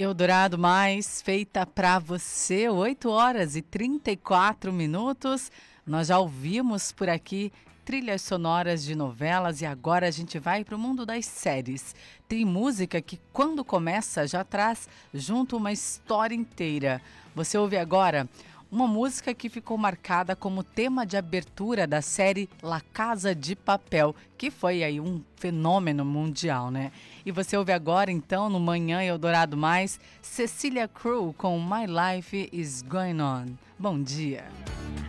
Eldorado Mais, feita para você, 8 horas e 34 minutos. Nós já ouvimos por aqui trilhas sonoras de novelas e agora a gente vai para o mundo das séries. Tem música que quando começa já traz junto uma história inteira. Você ouve agora uma música que ficou marcada como tema de abertura da série La Casa de Papel, que foi aí um fenômeno mundial, né? E você ouve agora, então, no Manhã Eldorado Mais, Cecília Crew com My Life is Going On. Bom dia.